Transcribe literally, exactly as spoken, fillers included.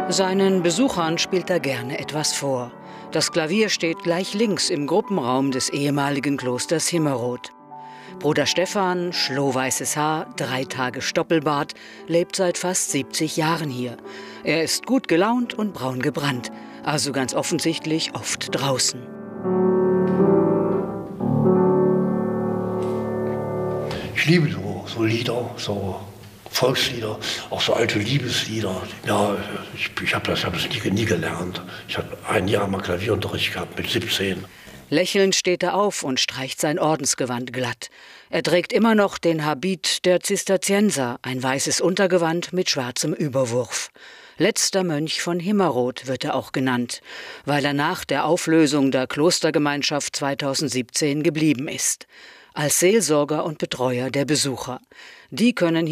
Seinen Besuchern spielt er gerne etwas vor. Das Klavier steht gleich links im Gruppenraum des ehemaligen Klosters Himmerod. Bruder Stefan, schlohweißes Haar, drei Tage Stoppelbart, lebt seit fast siebzig Jahren hier. Er ist gut gelaunt und braun gebrannt, also ganz offensichtlich oft draußen. Ich liebe so, so Lieder, so Volkslieder, auch so alte Liebeslieder. Ja, ich, ich habe das, hab das nie, nie gelernt. Ich habe ein Jahr mal Klavierunterricht gehabt mit siebzehn. Lächelnd steht er auf und streicht sein Ordensgewand glatt. Er trägt immer noch den Habit der Zisterzienser, ein weißes Untergewand mit schwarzem Überwurf. Letzter Mönch von Himmerod wird er auch genannt, weil er nach der Auflösung der Klostergemeinschaft zweitausendsiebzehn geblieben ist. Als Seelsorger und Betreuer der Besucher. Die können